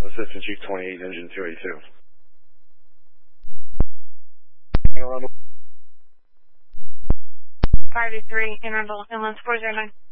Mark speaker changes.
Speaker 1: Assistant Chief 28, Engine 282.
Speaker 2: 583, inland 409.